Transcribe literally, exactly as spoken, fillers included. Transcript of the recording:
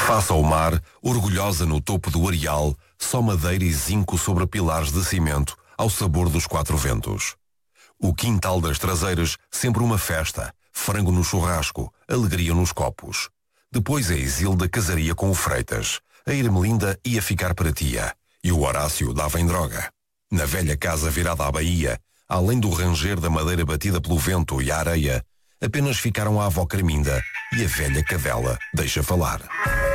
Face ao mar, orgulhosa no topo do areal, só madeira e zinco sobre pilares de cimento, ao sabor dos quatro ventos. O quintal das traseiras, sempre uma festa, frango no churrasco, alegria nos copos. Depois a Isilda casaria com o Freitas, a Ermelinda ia ficar para tia, e o Horácio dava em droga. Na velha casa virada à baía, além do ranger da madeira batida pelo vento e a areia, apenas ficaram a avó Carminda e a velha cadela deixa falar.